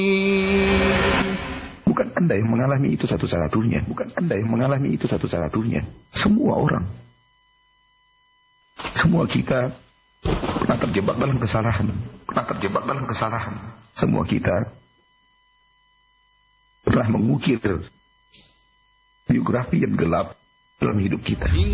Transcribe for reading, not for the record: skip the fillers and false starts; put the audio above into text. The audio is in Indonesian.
Bukan Anda yang mengalami itu satu-satunya. Bukan Anda yang mengalami itu satu-satunya. Semua orang. Semua kita pernah terjebak dalam kesalahan. Pernah terjebak dalam kesalahan. Semua kita pernah mengukir biografi yang gelap dalam hidup kita.